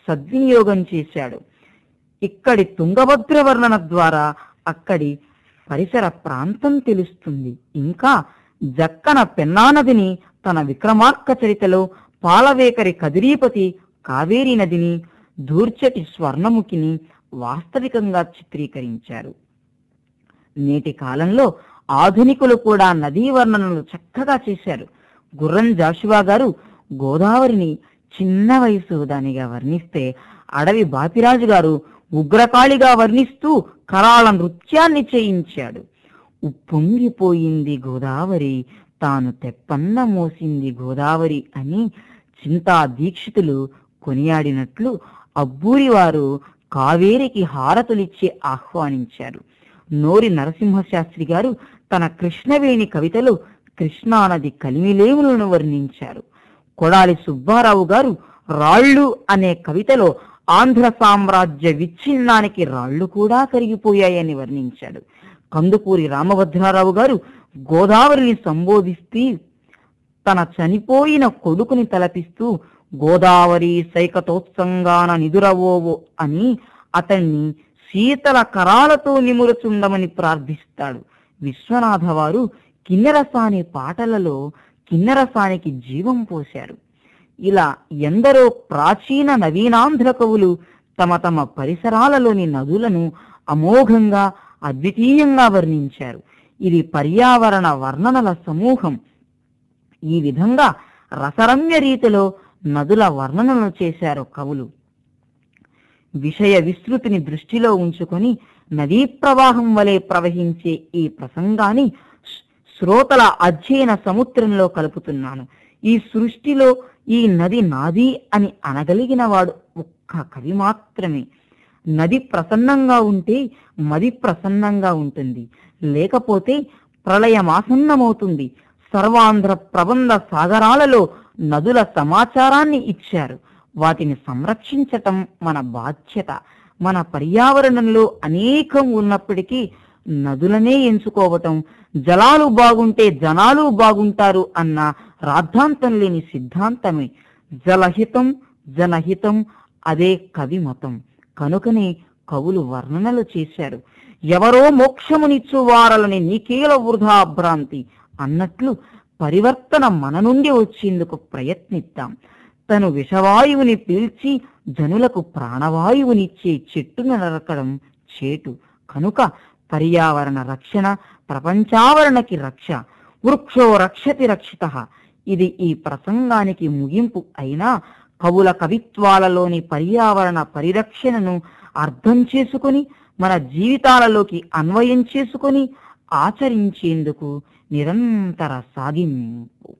సద్వినియోగం చేశాడు. ఇక్కడి తుంగభద్ర వర్ణన ద్వారా అక్కడి పరిసర ప్రాంతం తెలుస్తుంది. ఇంకా జక్కన పెన్నా నదిని తన విక్రమార్క చరితలో, పాలవేకరి కదిరీపతి కావేరీ నదిని, దూర్చటి స్వర్ణముఖిని వాస్తవికంగా చిత్రీకరించారు. నేటి కాలంలో ఆధునికులు కూడా నదీ వర్ణనలు చక్కగా చేశారు. గుర్రం జాషువా గారు గోదావరిని చిన్న వయసు దానిగా వర్ణిస్తే, అడవి బాపిరాజు గారు ఉగ్రకాళిగా వర్ణిస్తూ కరాళ నృత్యాన్ని చేయించాడు. ఉప్పొంగిపోయింది గోదావరి, తాను తెప్పన్న మోసింది గోదావరి అని చింతా దీక్షితులు కొనియాడినట్లు అబ్బూరి వారు కావేరికి హారతులిచ్చి ఆహ్వానించారు. నోరి నరసింహశాస్త్రి గారు తన కృష్ణవేణి కవితలో కృష్ణానది కలిమిలేములను వర్ణించారు. కొడాలి సుబ్బారావు గారు రాళ్ళు అనే కవితలో ఆంధ్ర సామ్రాజ్య విచ్ఛిన్నానికి రాళ్లు కూడా కరిగిపోయాయని వర్ణించాడు. కందుకూరి రామభద్రారావు గారు గోదావరిని సంబోధిస్తూ తన చనిపోయిన కొడుకుని తలపిస్తూ గోదావరి సైకతోత్సంగాన నిదురవోవో అని అతన్ని శీతల కరాలతో నిమురుచుండమని ప్రార్థిస్తాడు. విశ్వనాథ వారు కిన్నెరసాని పాటలలో కిన్నెరసానికి జీవం పోశారు. ఇలా ఎందరో ప్రాచీన నవీనాంధ్ర కవులు తమ తమ పరిసరాలలోని నదులను అమోఘంగా అద్వితీయంగా వర్ణించారు. ఇది పర్యావరణ వర్ణనల సమూహం. ఈ విధంగా రసరమ్య రీతిలో నదుల వర్ణనలు చేశారు కవులు. విషయ విస్తృతిని దృష్టిలో ఉంచుకొని నదీ ప్రవాహం వలె ప్రవహించే ఈ ప్రసంగాన్ని శ్రోతల అధ్యయన సముద్రంలో కలుపుతున్నాను. ఈ సృష్టిలో ఈ నది నాది అని అనగలిగిన వాడు ఒక్క కవి మాత్రమే. నది ప్రసన్నంగా ఉంటే మది ప్రసన్నంగా ఉంటుంది, లేకపోతే ప్రళయమాసన్నమవుతుంది. సర్వాంధ్ర ప్రబంధ సాగరాలలో నదుల సమాచారాన్ని ఇచ్చారు. వాటిని సంరక్షించటం మన బాధ్యత. మన పర్యావరణంలో అనేకం ఉన్నప్పటికీ నదులనే ఎంచుకోవటం, జలాలు బాగుంటే జనాలు బాగుంటారు అన్న రాద్ధాంతం లేని సిద్ధాంతమే. జలహితం జనహితం అదే కవి మతం. కనుకనే కవులు వర్ణనలు చేశారు. ఎవరో మోక్షమునిచ్చు వారలని నీకేల వృధా భ్రాంతి అన్నట్లు పరివర్తన మన నుండి వచ్చేందుకు ప్రయత్నిద్దాం. తను విషవాయువుని పీల్చి జనులకు ప్రాణవాయువునిచ్చే చెట్టును నరకడం చేటు. కనుక పర్యావరణ రక్షణ ప్రపంచావరణకి రక్ష. వృక్షో రక్షతి రక్షితః. ఇది ఈ ప్రసంగానికి ముగింపు అయినా కవుల కవిత్వాలలోని పర్యావరణ పరిరక్షణను అర్థం చేసుకుని మన జీవితాలలోకి అన్వయం చేసుకుని ఆచరించేందుకు నిరంతర సాగింపు.